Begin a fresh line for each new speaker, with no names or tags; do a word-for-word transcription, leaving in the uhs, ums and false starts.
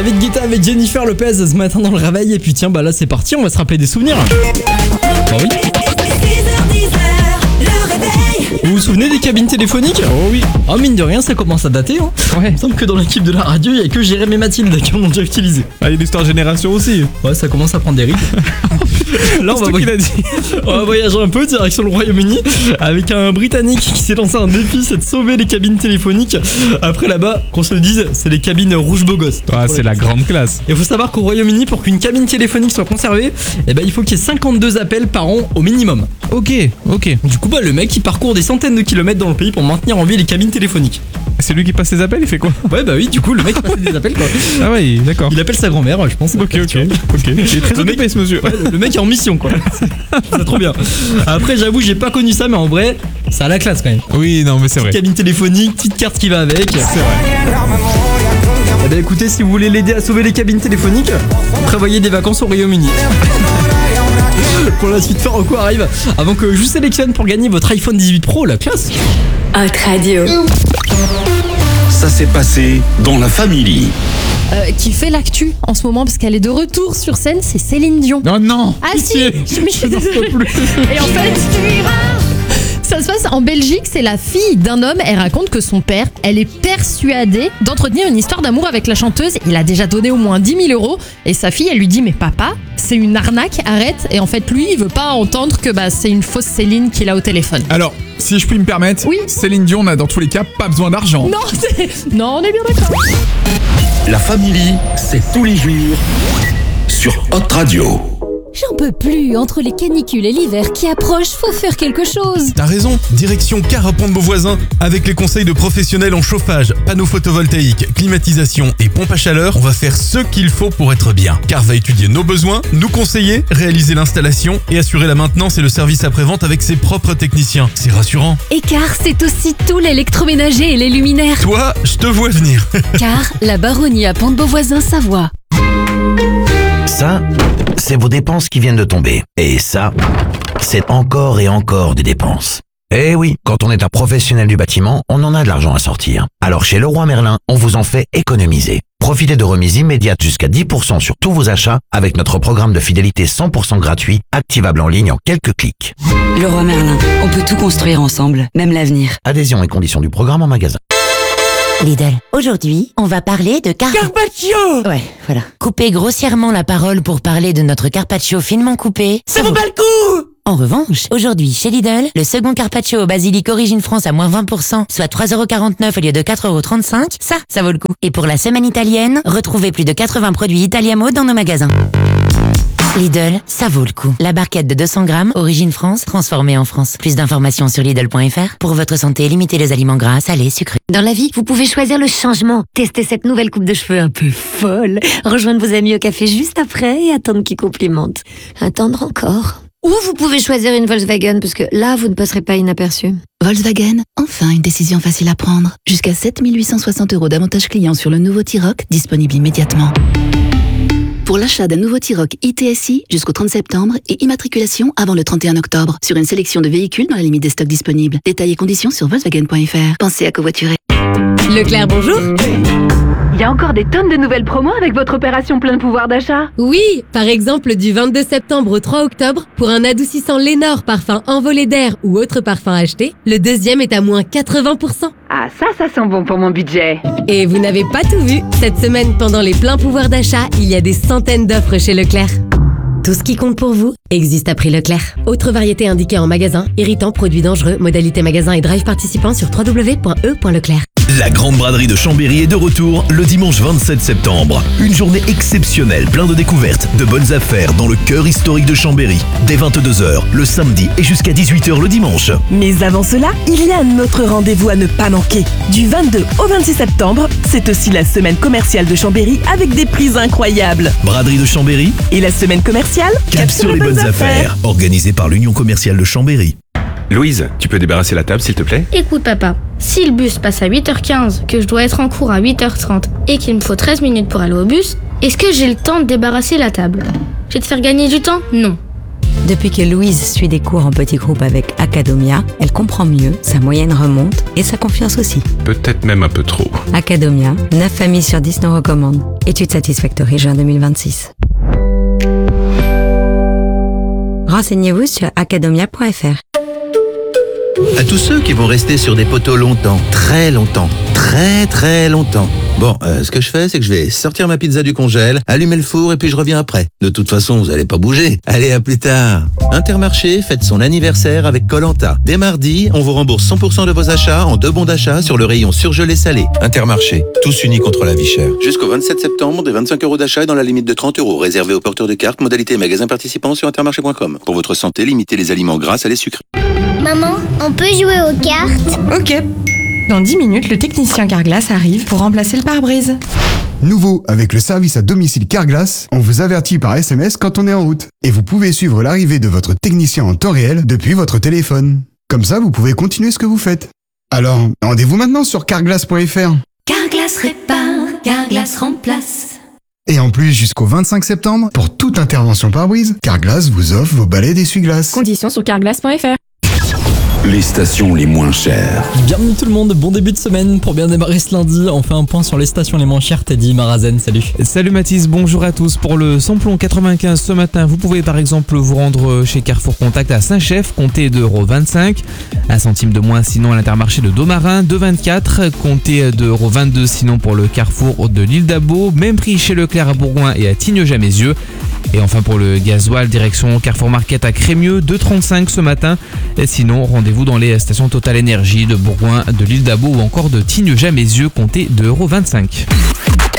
David Guetta avec Jennifer Lopez ce matin dans le réveil. Et puis tiens, bah là c'est parti, on va se rappeler des souvenirs. Bah oui. Vous vous souvenez des cabines téléphoniques?
Oh oui.
Oh mine de rien, ça commence à dater hein.
Ouais.
Il me semble que dans l'équipe de la radio, il y a que Jérémy et Mathilde qui en ont déjà utilisé.
Ah, il y a l'histoire génération aussi.
Ouais, ça commence à prendre des rythmes. Là, on va, voy...
dit.
on va voyager un peu direction le Royaume-Uni avec un Britannique qui s'est lancé un défi, c'est de sauver les cabines téléphoniques. Après là-bas, qu'on se le dise, c'est les cabines rouge beau gosse.
Ah, c'est la grande classe.
Il faut savoir qu'au Royaume-Uni, pour qu'une cabine téléphonique soit conservée, eh ben, il faut qu'il y ait cinquante-deux appels par an au minimum.
Ok, ok.
Du coup, bah, le mec, il parcourt des centaines de kilomètres dans le pays pour maintenir en vie les cabines téléphoniques.
C'est lui qui passe ses appels, il fait quoi?
Ouais, bah oui, du coup, le mec passe des appels quoi.
Ah ouais, d'accord.
Il appelle sa grand-mère, je pense.
Ok, ok, ok. Il est très
Le
occupé,
mec-
ce monsieur.
Ouais, le mec est en mission quoi. C'est trop bien. Après, j'avoue, j'ai pas connu ça, mais en vrai, ça a la classe quand même.
Oui, non, mais c'est vrai.
Cabine téléphonique, petite carte qui va avec.
C'est vrai.
Eh ben écoutez, si vous voulez l'aider à sauver les cabines téléphoniques, prévoyez des vacances au Royaume-Uni. Pour la suite, faire quoi arrive avant que je vous sélectionne pour gagner votre iPhone dix-huit Pro, la classe.
Hot Radio.
Ça s'est passé dans la famille.
Euh, qui fait l'actu en ce moment parce qu'elle est de retour sur scène, c'est Céline Dion.
Oh non.
Ah
pitié.
si, je, mais je suis désolée. Et en fait, ça se passe en Belgique, c'est la fille d'un homme, elle raconte que son père, elle est persuadée d'entretenir une histoire d'amour avec la chanteuse, il a déjà donné au moins dix mille euros et sa fille elle lui dit mais papa, c'est une arnaque, arrête. Et en fait lui il veut pas entendre que bah, c'est une fausse Céline qu'il a au téléphone.
Alors, si je puis me permettre,
Oui.
Céline Dion n'a dans tous les cas pas besoin d'argent.
Non, c'est... non on est bien d'accord.
La famille, c'est tous les jours sur Hot Radio.
J'en peux plus, entre les canicules et l'hiver qui approche, faut faire quelque chose.
T'as raison, direction Car à Pont-de-Beauvoisin. Avec les conseils de professionnels en chauffage, panneaux photovoltaïques, climatisation et pompe à chaleur, on va faire ce qu'il faut pour être bien. Car va étudier nos besoins, nous conseiller, réaliser l'installation et assurer la maintenance et le service après-vente avec ses propres techniciens. C'est rassurant.
Et Car, c'est aussi tout l'électroménager et les luminaires.
Toi, je te vois venir.
Car, la baronnie à Pont-de-Beauvoisin, Savoie.
Ça, c'est vos dépenses qui viennent de tomber. Et ça, c'est encore et encore des dépenses. Eh oui, quand on est un professionnel du bâtiment, on en a de l'argent à sortir. Alors chez Leroy Merlin, on vous en fait économiser. Profitez de remises immédiates jusqu'à dix pour cent sur tous vos achats avec notre programme de fidélité cent pour cent gratuit, activable en ligne en quelques clics.
Leroy Merlin, on peut tout construire ensemble, même l'avenir.
Adhésion et conditions du programme en magasin.
Lidl, aujourd'hui, on va parler de car...
Carpaccio.
Ouais, voilà. Coupez grossièrement la parole pour parler de notre carpaccio finement coupé.
Ça vaut pas le coup.
En revanche, aujourd'hui, chez Lidl, le second carpaccio au basilic Origine France à moins vingt pour cent, soit trois euros quarante-neuf au lieu de quatre euros trente-cinq, ça, ça vaut le coup. Et pour la semaine italienne, retrouvez plus de quatre-vingts produits Italiamo dans nos magasins. Lidl, ça vaut le coup. La barquette de deux cents grammes, Origine France, transformée en France. Plus d'informations sur Lidl point F R. Pour votre santé, limitez les aliments gras, salés, sucrés.
Dans la vie, vous pouvez choisir le changement. Tester cette nouvelle coupe de cheveux un peu folle. Rejoindre vos amis au café juste après et attendre qu'ils complimentent. Attendre encore. Ou vous pouvez choisir une Volkswagen parce que là, vous ne passerez pas inaperçu.
Volkswagen, enfin une décision facile à prendre. Jusqu'à sept mille huit cent soixante euros d'avantages clients sur le nouveau T-Roc, disponible immédiatement. Pour l'achat d'un nouveau T-Roc I T S I jusqu'au trente septembre et immatriculation avant le trente et un octobre sur une sélection de véhicules dans la limite des stocks disponibles. Détails et conditions sur Volkswagen point F R. Pensez à covoiturer.
Leclerc, bonjour.
Il y a encore des tonnes de nouvelles promos avec votre opération plein pouvoir d'achat.
Oui, par exemple du vingt-deux septembre au trois octobre, pour un adoucissant Lénore parfum envolé d'air ou autre parfum acheté, le deuxième est à moins quatre-vingts pour cent.
Ah ça, ça sent bon pour mon budget.
Et vous n'avez pas tout vu. Cette semaine, pendant les pleins pouvoirs d'achat, il y a des centaines d'offres chez Leclerc. Tout ce qui compte pour vous existe à prix Leclerc. Autre variété indiquée en magasin, irritant, produits dangereux, modalité magasin et drive participant sur w w w point e point leclerc.
La grande braderie de Chambéry est de retour le dimanche vingt-sept septembre. Une journée exceptionnelle, plein de découvertes, de bonnes affaires dans le cœur historique de Chambéry. Dès vingt-deux heures le samedi et jusqu'à dix-huit heures le dimanche.
Mais avant cela, il y a un autre rendez-vous à ne pas manquer. Du vingt-deux au vingt-six septembre, c'est aussi la semaine commerciale de Chambéry avec des prix incroyables.
Braderie de Chambéry
et la semaine commerciale
Cap, Cap sur, sur les, les bonnes, bonnes affaires. affaires. Organisée par l'Union commerciale de Chambéry.
Louise, tu peux débarrasser la table s'il te plaît?
Écoute papa, si le bus passe à huit heures quinze, que je dois être en cours à huit heures trente et qu'il me faut treize minutes pour aller au bus, est-ce que j'ai le temps de débarrasser la table? Je vais te faire gagner du temps? Non.
Depuis que Louise suit des cours en petits groupes avec Academia, elle comprend mieux, sa moyenne remonte et sa confiance aussi.
Peut-être même un peu trop.
Academia, neuf familles sur dix nous recommandent. Étude Satisfactory juin deux mille vingt-six. Renseignez-vous sur academia point f r.
À tous ceux qui vont rester sur des poteaux longtemps, très longtemps, très très longtemps. Bon, euh, ce que je fais, c'est que je vais sortir ma pizza du congèle, allumer le four et puis je reviens après. De toute façon, vous allez pas bouger. Allez, à plus tard. Intermarché fête son anniversaire avec Koh-Lanta. Dès mardi, on vous rembourse cent pour cent de vos achats en deux bons d'achat sur le rayon surgelé salé. Intermarché, tous unis contre la vie chère. Jusqu'au vingt-sept septembre, des vingt-cinq euros d'achat et dans la limite de trente euros. Réservé aux porteurs de cartes, modalité magasin participant sur intermarché point com. Pour votre santé, limitez les aliments gras à les sucrés.
Maman, on peut jouer aux cartes?
Ok. Dans dix minutes, le technicien Carglass arrive pour remplacer le pare-brise.
Nouveau, avec le service à domicile Carglass, on vous avertit par S M S quand on est en route. Et vous pouvez suivre l'arrivée de votre technicien en temps réel depuis votre téléphone. Comme ça, vous pouvez continuer ce que vous faites. Alors, rendez-vous maintenant sur carglass point f r.
Carglass répare, Carglass remplace.
Et en plus, jusqu'au vingt-cinq septembre, pour toute intervention pare-brise, Carglass vous offre vos balais d'essuie-glace.
Conditions sur carglass point f r.
Les stations les moins chères.
Bienvenue tout le monde, bon début de semaine pour bien démarrer ce lundi. On fait un point sur les stations les moins chères. Teddy Marazen, salut.
Salut Mathis, bonjour à tous. Pour le samplon quatre-vingt-quinze ce matin, vous pouvez par exemple vous rendre chez Carrefour Contact à Saint-Chef, comptez deux euros vingt-cinq. Un centime de moins sinon à l'Intermarché de Domarin, deux euros vingt-quatre. Comptez deux euros vingt-deux sinon pour le Carrefour de l'Île d'Abo. Même prix chez Leclerc à Bourgoin et à Tignes-Jamézieux. Et enfin pour le gasoil, direction Carrefour Market à Crémieux, deux euros trente-cinq ce matin. Et sinon, rendez-vous dans les stations Total Énergie de Bourgoin, de l'Île d'Abo ou encore de Tignes-Jamézieux, comptez deux euros vingt-cinq.